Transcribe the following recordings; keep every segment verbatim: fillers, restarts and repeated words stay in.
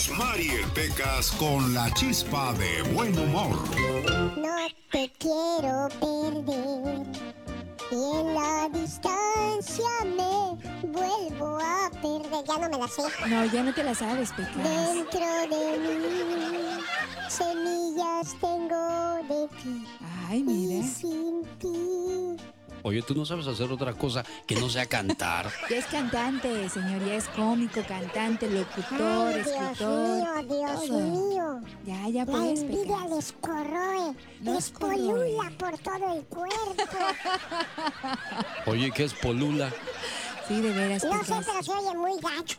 Mariel Pecas con la chispa de buen humor. No te quiero perder y en la distancia me vuelvo a perder. Ya no me la sé. No, ya no te la sabes, Pecas. Dentro de mí semillas tengo de ti. Ay, mira. Y sin ti. Oye, ¿tú no sabes hacer otra cosa que no sea cantar? Ya es cantante, señor, ya es cómico, cantante, locutor, Ay, escritor. Dios mío, Dios todo. mío. Ya, ya La puedes, envidia Pecas. les corroe, Los les corroe. polula por todo el cuerpo. Oye, ¿qué es polula? Sí, de veras, No sé, Pecas. pero se oye muy gacho.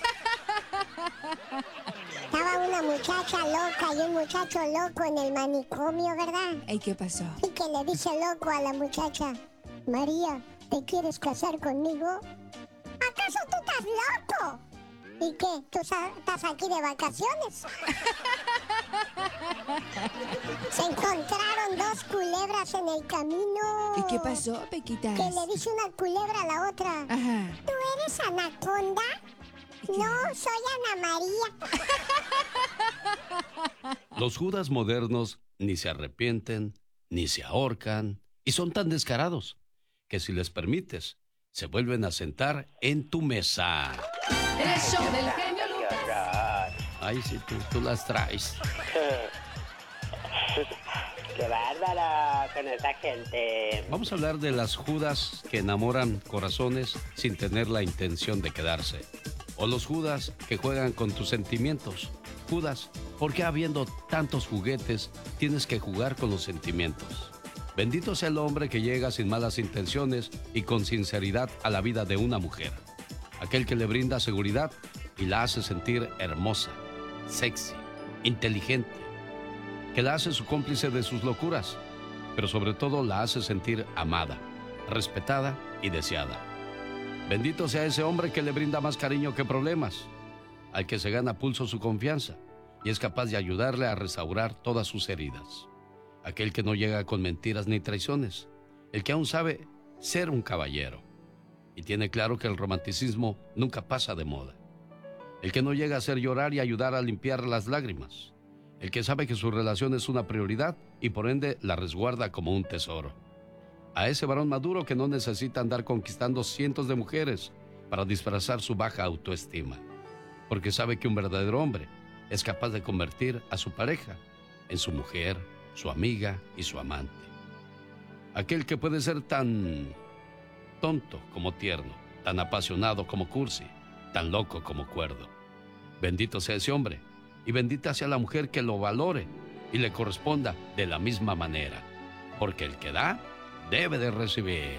Estaba una muchacha loca y un muchacho loco en el manicomio, ¿verdad? Ay, ¿qué pasó? Y que le dice loco a la muchacha: María, ¿te quieres casar conmigo? ¿Acaso tú estás loco? ¿Y qué? ¿Tú sa- estás aquí de vacaciones? Se encontraron dos culebras en el camino. ¿Y qué pasó, Pequitas? Que le dice una culebra a la otra: Ajá. ¿tú eres anaconda? No, soy Ana María. Los Judas modernos ni se arrepienten, ni se ahorcan, y son tan descarados que si les permites, se vuelven a sentar en tu mesa. El show del genio Lucas. Ay, sí, tú, tú las traes. ¡Qué bárbara con esa gente! Vamos a hablar de las Judas que enamoran corazones sin tener la intención de quedarse. O los Judas que juegan con tus sentimientos. Judas, ¿por qué habiendo tantos juguetes tienes que jugar con los sentimientos? Bendito sea el hombre que llega sin malas intenciones y con sinceridad a la vida de una mujer. Aquel que le brinda seguridad y la hace sentir hermosa, sexy, inteligente. Que la hace su cómplice de sus locuras, pero sobre todo la hace sentir amada, respetada y deseada. Bendito sea ese hombre que le brinda más cariño que problemas, al que se gana a pulso su confianza y es capaz de ayudarle a restaurar todas sus heridas. Aquel que no llega con mentiras ni traiciones, el que aún sabe ser un caballero y tiene claro que el romanticismo nunca pasa de moda. El que no llega a hacer llorar y ayudar a limpiar las lágrimas. El que sabe que su relación es una prioridad y por ende la resguarda como un tesoro. A ese varón maduro que no necesita andar conquistando cientos de mujeres para disfrazar su baja autoestima. Porque sabe que un verdadero hombre es capaz de convertir a su pareja en su mujer, su amiga y su amante. Aquel que puede ser tan tonto como tierno, tan apasionado como cursi, tan loco como cuerdo. Bendito sea ese hombre y bendita sea la mujer que lo valore y le corresponda de la misma manera. Porque el que da, debe de recibir.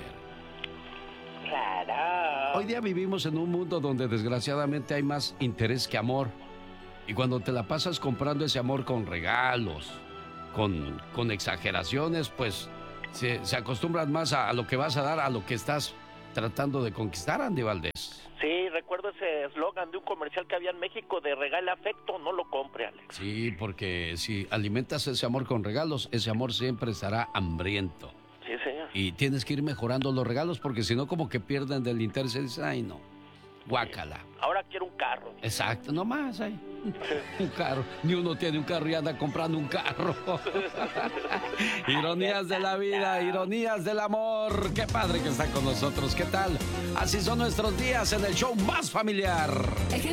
Claro. Hoy día vivimos en un mundo donde desgraciadamente hay más interés que amor. Y cuando te la pasas comprando ese amor con regalos, con, con exageraciones, pues se, se acostumbran más a, a lo que vas a dar, a lo que estás tratando de conquistar, Andy Valdés. Sí, recuerdo ese eslogan de un comercial que había en México de regala afecto, no lo compre, Alex. Sí, porque si alimentas ese amor con regalos, ese amor siempre estará hambriento. Sí, señor. Y tienes que ir mejorando los regalos porque si no como que pierden del interés y dicen, ay no, guácala. Ahora quiero un carro. Exacto, no más, ay. Un carro, ni uno tiene un carro y anda comprando un carro. Ironías de la vida, ironías del amor. Qué padre que está con nosotros, ¿qué tal? Así son nuestros días en el show más familiar. El genio